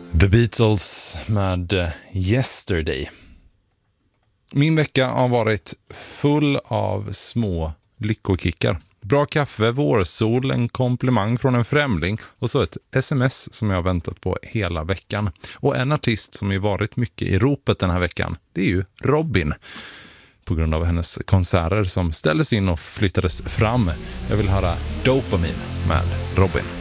The Beatles med Yesterday. Min vecka har varit full av små lyckokickar. Bra kaffe, vårsol, en komplimang från en främling och så ett sms som jag har väntat på hela veckan. Och en artist som har varit mycket i ropet den här veckan, det är ju Robyn. På grund av hennes konserter som ställdes in och flyttades fram. Jag vill höra Dopamine med Robyn.